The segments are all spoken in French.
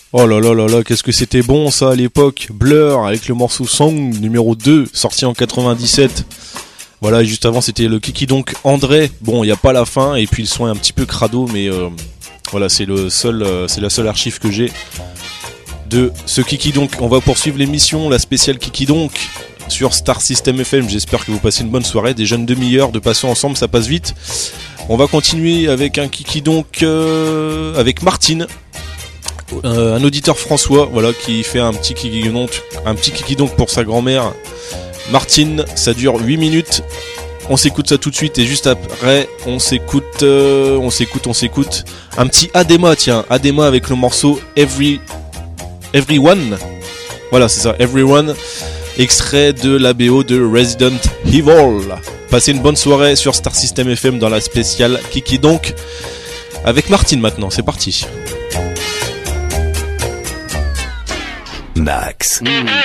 Oh là là là là, qu'est-ce que c'était bon ça à l'époque. Blur avec le morceau Song numéro 2, sorti en 97. Voilà, juste avant c'était le Kiki donc André. Bon, il n'y a pas la fin et puis le son est un petit peu crado, mais voilà, c'est la seule archive que j'ai de ce Kiki donc. On va poursuivre l'émission, la spéciale Kiki donc sur Star System FM. J'espère que vous passez une bonne soirée, des jeunes demi-heures de passer ensemble, ça passe vite. On va continuer avec un Kiki donc avec Martine. Un auditeur François, voilà, qui fait un petit Kiki donc pour sa grand-mère Martine. Ça dure 8 minutes. On s'écoute ça tout de suite et juste après on s'écoute un petit Adema, tiens, Adema avec le morceau Everyone. Voilà, c'est ça, Everyone, extrait de la BO de Resident Evil. Passez une bonne soirée sur Star System FM dans la spéciale Kiki donc avec Martine maintenant, c'est parti. Max.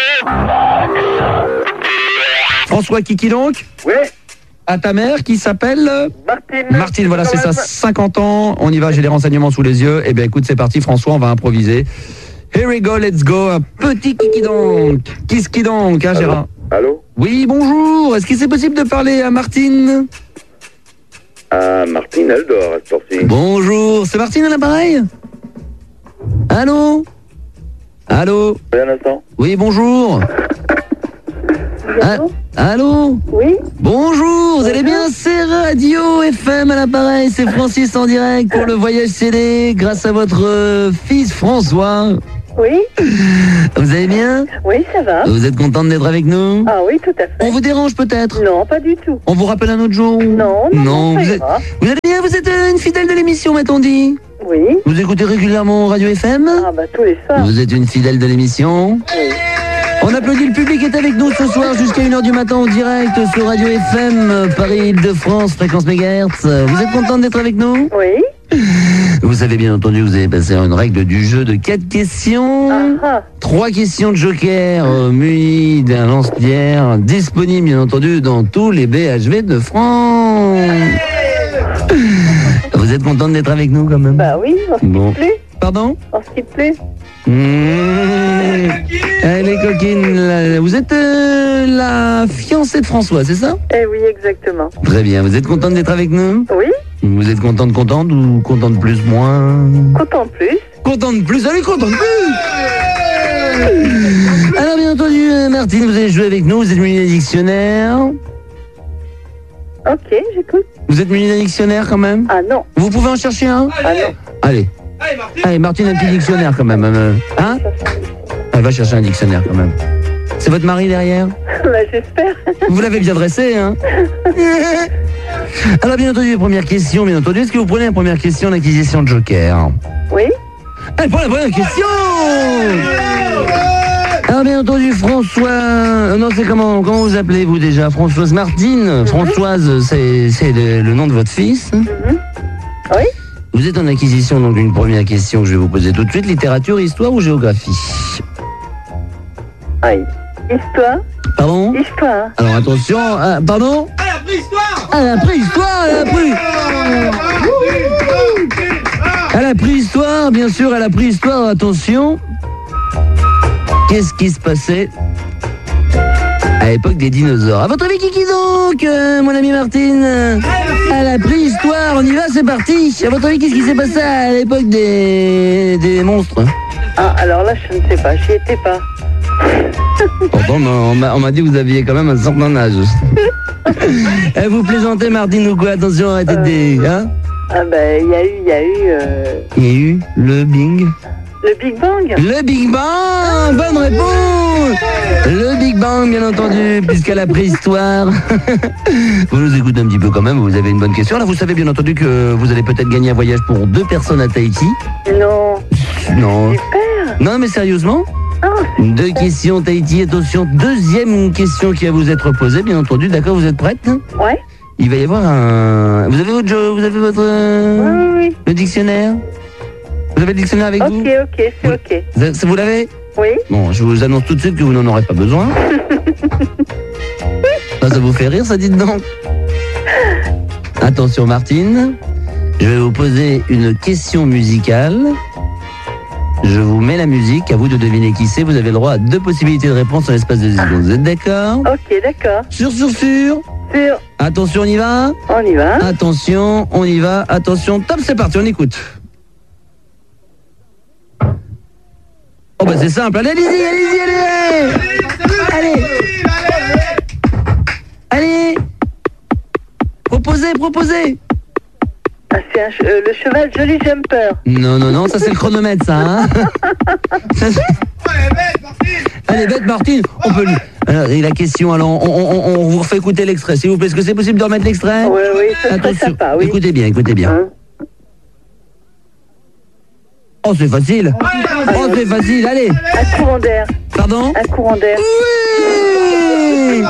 François Kiki donc. Oui. À ta mère qui s'appelle Martine. Martine, voilà, c'est ça, 50 ans. On y va, j'ai les renseignements sous les yeux. Eh bien écoute, c'est parti François, on va improviser. Here we go, let's go. Un petit Kiki donc. Kiki donc, hein Gérard? Allô? Oui, bonjour. Est-ce qu'il c'est possible de parler à Martine? Ah, Martine, elle dort à cette heure-ci. Bonjour, c'est Martine à l'appareil? Allô? Allô? Oui, un instant. Oui, bonjour. Allô? Oui. Bonjour, vous allez bien? C'est Radio FM à l'appareil, c'est Francis en direct pour le voyage CD grâce à votre fils François. Oui. Vous allez bien? Oui, ça va. Vous êtes contente d'être avec nous? Ah oui, tout à fait. On vous dérange peut-être? Non, pas du tout. On vous rappelle un autre jour? Non, vous êtes bien, vous êtes une fidèle de l'émission, m'a-t-on dit? Oui. Vous écoutez régulièrement Radio FM? Ah bah tous les soirs. Vous êtes une fidèle de l'émission? Oui. On applaudit le public qui est avec nous ce soir jusqu'à 1h du matin en direct sur Radio FM, Paris-Île-de-France, fréquence mégahertz. Vous êtes contente d'être avec nous? Oui. Vous savez bien entendu, vous avez passé une règle du jeu de 4 questions. 3 questions de joker munis d'un lance-pierre, disponible bien entendu dans tous les BHV de France. Vous êtes contente d'être avec nous quand même? Bah oui, on se quitte plus. Pardon? On se quitte plus. Elle est coquine. Vous êtes la fiancée de François, c'est ça? Eh oui, exactement. Très bien. Vous êtes contente d'être avec nous? Oui. Vous êtes contente ou contente plus, moins? Contente plus. Contente plus, allez, contente plus. Alors bien entendu, Martine, vous allez jouer avec nous, vous êtes munie d'un dictionnaire. Ok, j'écoute. Vous êtes munie d'un dictionnaire quand même? Ah non. Vous pouvez en chercher un? Ah non. Allez. Allez, Martine, un petit dictionnaire quand même. Hein? Elle va chercher un dictionnaire quand même. C'est votre mari derrière? Bah j'espère. Vous l'avez bien dressé, hein? Alors bien entendu, première question, bien entendu. Est-ce que vous prenez la première question d'acquisition de joker? Oui. Elle prend la première question. Alors bien entendu, François... non, c'est comment vous appelez vous déjà? Françoise Martine? Françoise, c'est le nom de votre fils? Oui. Vous êtes en acquisition donc d'une première question que je vais vous poser tout de suite. Littérature, histoire ou géographie? Aïe. Histoire. Pardon? Histoire. Alors attention, pardon? À la préhistoire! À la préhistoire, à la préhistoire, bien sûr, à la préhistoire, attention. Qu'est-ce qui se passait à l'époque des dinosaures? À votre avis, qui donc, mon ami Martine? À la préhistoire, on y va, c'est parti. À votre avis, qu'est-ce qui s'est passé à l'époque des monstres? Ah, alors là, je ne sais pas, j'y étais pas. Pourtant, on m'a dit que vous aviez quand même un certain âge. Vous plaisantez, Martine, ou quoi? Attention, arrêtez de... Hein? Ah ben, il y a eu... le Bing. Le Big Bang. Le Big Bang, bonne réponse. Le Big Bang, bien entendu, puisqu'à la préhistoire. Vous nous écoutez un petit peu quand même, vous avez une bonne question. Là, vous savez bien entendu que vous allez peut-être gagner un voyage pour 2 personnes à Tahiti. Non. Non. Super. Non, mais sérieusement? 2 questions Tahiti, attention, deuxième question qui va vous être posée, bien entendu. D'accord, vous êtes prête? Ouais. Il va y avoir un... Vous avez votre... Oui. Le dictionnaire? Vous avez le dictionnaire avec vous? Ok, c'est ok. Vous l'avez? Oui. Bon, je vous annonce tout de suite que vous n'en aurez pas besoin. Ça vous fait rire, ça, dites donc? Attention, Martine. Je vais vous poser une question musicale. Je vous mets la musique, à vous de deviner qui c'est. Vous avez le droit à 2 possibilités de réponse en l'espace de 10 secondes. Vous êtes d'accord? Ok, d'accord. Sûr. Sûr. Attention, on y va? On y va. Attention, on y va. Attention, top, c'est parti, on écoute. Oh bah c'est simple, allez. Allez. Proposez. Ah, c'est le cheval Jolly Jumper. Non, ça c'est le chronomètre, ça, hein. Allez, bête, Martine, on peut lui... Alors, et la question, alors, on vous refait écouter l'extrait, s'il vous plaît. Est-ce que c'est possible de remettre l'extrait? Oui, ça serait sympa, oui. Écoutez bien. Hein? Oh, c'est facile. Allez. Un courant d'air. Pardon? Un courant d'air. Oui.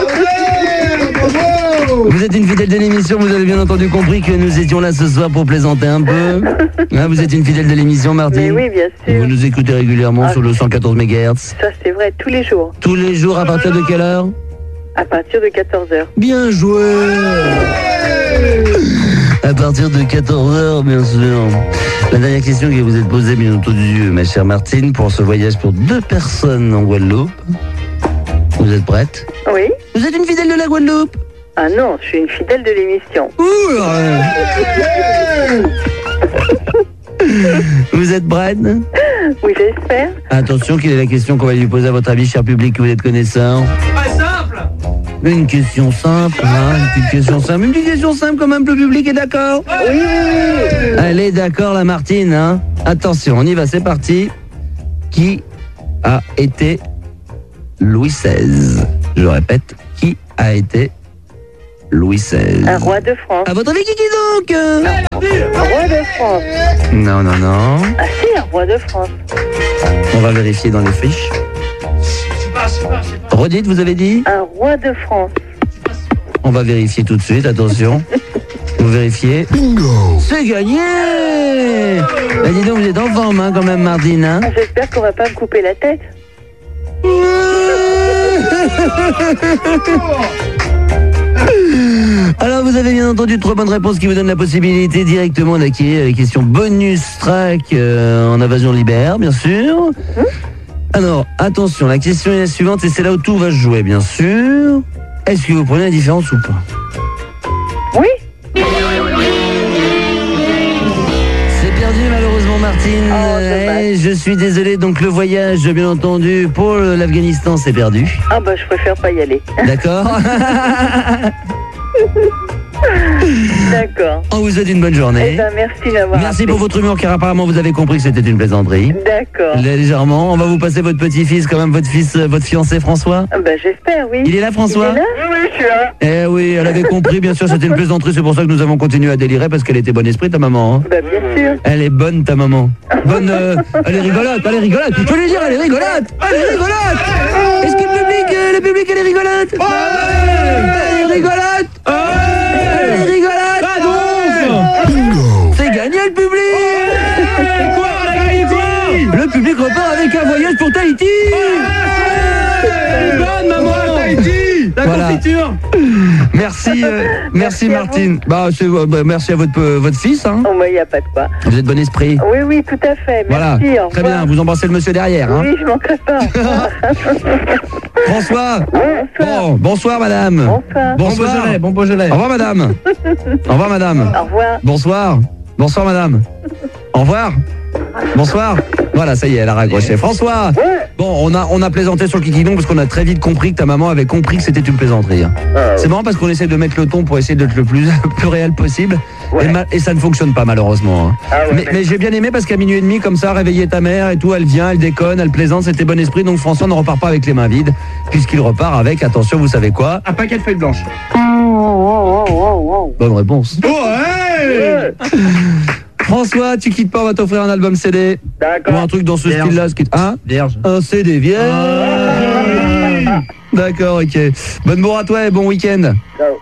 Vous êtes une fidèle de l'émission, vous avez bien entendu compris que nous étions là ce soir pour plaisanter un peu. Hein, vous êtes une fidèle de l'émission, Martine? Mais oui, bien sûr. Vous nous écoutez régulièrement sur le 114 MHz. Ça, c'est vrai, tous les jours. Tous les jours, à partir de quelle heure? À partir de 14h. Bien joué. À partir de 14h, bien sûr. La dernière question que vous êtes posée, bien entendu, ma chère Martine, pour ce voyage pour 2 personnes en Guadeloupe. Vous êtes prête? Oui. Vous êtes une fidèle de la Guadeloupe? Ah non, je suis une fidèle de l'émission. Vous êtes prête? Oui, j'espère. Attention, quelle est la question qu'on va lui poser à votre avis, cher public, que vous êtes connaisseur? Simple. Une question simple, hein, une petite question simple quand même, le public est d'accord? Oui. Allez, d'accord, la Martine, hein. Attention, on y va, c'est parti. Qui a été Louis XVI? Je répète, qui a été Louis XVI? Un roi de France. À votre avis, qui donc? Un roi de France. Non. Ah si, un roi de France. On va vérifier dans les fiches. Redites, vous avez dit? Un roi de France. On va vérifier tout de suite, attention. Vous vérifiez. Bingo! C'est gagné! Bah dis donc, vous êtes en forme, hein, quand même, Martine, hein? J'espère qu'on va pas me couper la tête. Alors vous avez bien entendu 3 bonnes réponses qui vous donnent la possibilité directement d'acquérir les questions bonus track en invasion libère, bien sûr. Alors attention, la question est la suivante et c'est là où tout va se jouer, bien sûr. Est-ce que vous prenez la différence ou pas? Oui. C'est perdu malheureusement, Martine. dommage. Je suis désolé, donc le voyage, bien entendu, pour l'Afghanistan, c'est perdu. Ah bah je préfère pas y aller. D'accord. D'accord. On vous souhaite une bonne Eh journée. ben merci d'avoir Merci appelé. pour votre humour, car apparemment vous avez compris que c'était une plaisanterie. D'accord. Légèrement. On va vous passer votre petit-fils, quand même, votre fiancé François. Ah bah j'espère, oui. Il est là, François? Il est là? Oui, je suis là. Eh oui, elle avait compris, bien sûr, c'était une plaisanterie, c'est pour ça que nous avons continué à délirer, parce qu'elle était bon esprit, ta maman. Hein. Bah bien sûr. Elle est bonne, ta maman. Bonne, elle est rigolote. Tu peux lui dire, elle est rigolote. Est-ce que le public, elle est rigolote? Elle est rigolote. Elle est rigolote. C'est gagné, le public. Quoi? On a gagné quoi? Le public repart avec un voyage pour Tahiti. Bonne maman. Tahiti. La Voilà. confiture. Merci, merci à Martine. Merci à votre fils. Hein. Oh bah y a pas de quoi. Vous êtes bon esprit. Oui, tout à fait. Voilà, Merci, au très revoir. bien. Vous embrassez le monsieur derrière. Hein. Oui, je manquerai pas. François. Bonsoir. Bon, bonsoir madame. Bonsoir. Bonsoir. Bon Beaujolais. Au revoir madame. Au revoir madame. Au revoir. Bonsoir. Bonsoir madame. Au revoir. Bonsoir. Voilà, ça y est, elle a raccroché. François. Bon, on a plaisanté sur le kikidon parce qu'on a très vite compris que ta maman avait compris que c'était une plaisanterie. Hein. C'est marrant parce qu'on essaie de mettre le ton pour essayer d'être le plus réel possible. Ouais. Et ça ne fonctionne pas malheureusement. Hein. Ah ouais, Mais j'ai bien aimé parce qu'à minuit et demi, comme ça, réveiller ta mère et tout, elle vient, elle déconne, elle plaisante, c'était bon esprit. Donc François ne repart pas avec les mains vides puisqu'il repart avec, attention, vous savez quoi? Un paquet de feuilles blanches. Bonne réponse. Ouais. François, tu quittes pas, on va t'offrir un album CD. D'accord. Ou un truc dans ce Vierge. style-là. Hein? Vierge. Un CD vierge. D'accord, ok. Bonne bourre à toi et bon week-end. Ciao.